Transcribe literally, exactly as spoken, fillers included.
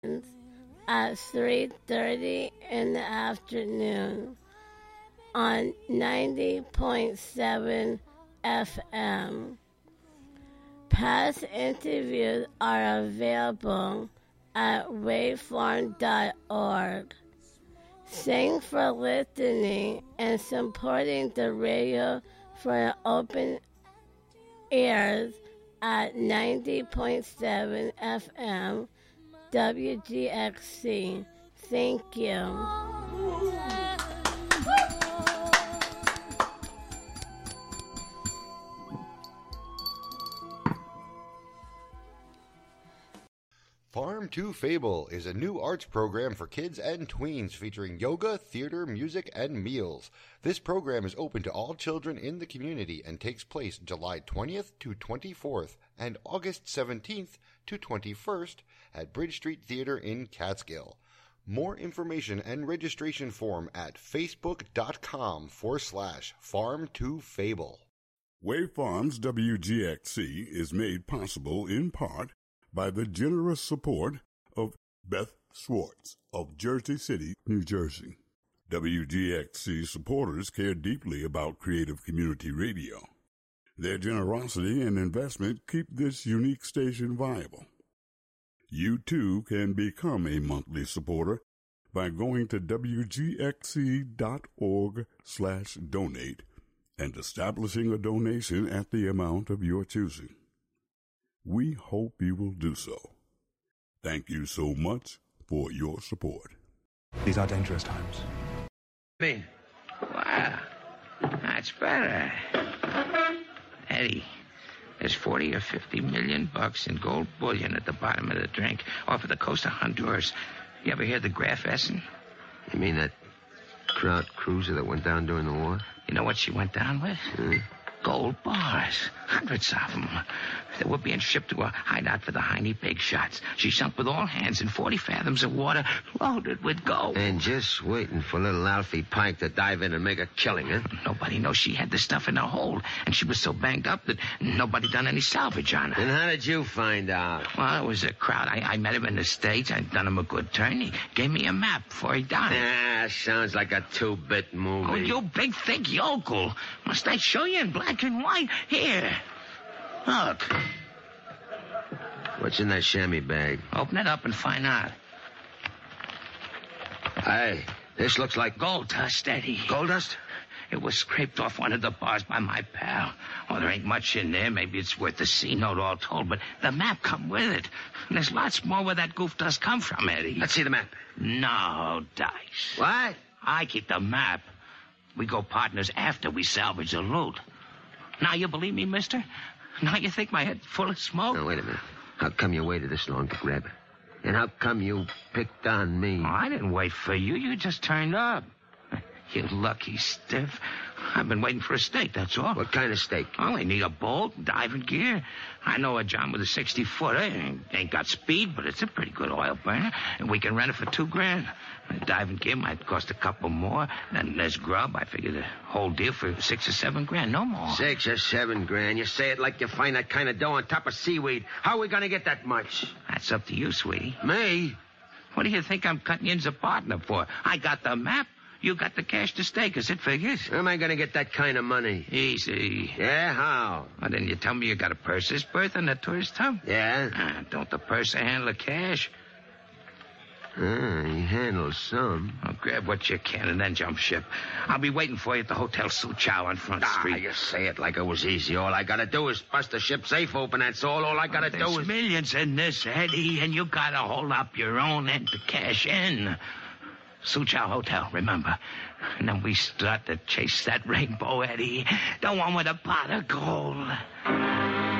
at three thirty in the afternoon on ninety point seven F M. Past interviews are available at waveform dot org. Thanks for listening and supporting the radio for open ears at ninety point seven F M W G X C. Thank you. Farm to Fable is a new arts program for kids and tweens featuring yoga, theater, music, and meals. This program is open to all children in the community and takes place July twentieth to twenty-fourth and August seventeenth to twenty-first at Bridge Street Theater in Catskill. More information and registration form at facebook.com forward slash farm to fable. Wave Farms W G X C is made possible in part by the generous support of Beth Schwartz of Jersey City, New Jersey. W G X C supporters care deeply about creative community radio. Their generosity and investment keep this unique station viable. You too can become a monthly supporter by going to wgxc.org slash donate and establishing a donation at the amount of your choosing. We hope you will do so. Thank you so much for your support. These are dangerous times. Me? Wow, that's better. Eddie, there's forty or fifty million bucks in gold bullion at the bottom of the drink off of the coast of Honduras. You ever hear the Graf Essen? You mean that Kraut cruiser that went down during the war? You know what she went down with? Hmm? Gold bars. Hundreds of them. They were being shipped to a hideout for the Heine Big Shots. She sunk with all hands in forty fathoms of water loaded with gold. And just waiting for little Alfie Pike to dive in and make a killing, huh? Nobody knows she had the stuff in her hold, and she was so banged up that nobody done any salvage on her. And how did you find out? Well, it was a crowd. I, I met him in the States. I'd done him a good turn. He gave me a map before he died. Ah, sounds like a two-bit movie. Oh, you big, thick yokel. Must I show you in black and white? Here. Look. What's in that chamois bag? Open it up and find out. Hey, this looks like gold dust, Eddie. Gold dust? It was scraped off one of the bars by my pal. Well, there ain't much in there. Maybe it's worth the C note all told, but the map come with it. And there's lots more where that goof dust come from, Eddie. Let's see the map. No dice. What? I keep the map. We go partners after we salvage the loot. Now you believe me, mister? Now you think my head's full of smoke? No, wait a minute. How come you waited this long to grab it? And how come you picked on me? Oh, I didn't wait for you. You just turned up. You lucky stiff. I've been waiting for a stake, that's all. What kind of stake? Oh, I need a boat, diving gear. I know a John with a sixty-footer. Ain't, ain't got speed, but it's a pretty good oil burner. And we can rent it for two grand. The diving gear might cost a couple more. Then there's grub. I figure the whole deal for six or seven grand, no more. Six or seven grand? You say it like you find that kind of dough on top of seaweed. How are we going to get that much? That's up to you, sweetie. Me? What do you think I'm cutting you as a partner for? I got the map. You got the cash to stake, as it figures. Where am I going to get that kind of money? Easy. Yeah, how? Well, didn't you tell me you got a purser's berth in the tourist hub? Yeah? Ah, don't the purser handle the cash? Ah, he handles some. Well, grab what you can and then jump ship. I'll be waiting for you at the Hotel Suchow on Front ah, Street. You say it like it was easy. All I got to do is bust the ship safe open, that's all. All I got to well, do is... is... millions in this, Eddie, and you got to hold up your own end to cash in. Suchow Hotel, remember? And then we start to chase that rainbow, Eddie. The one with a pot of gold.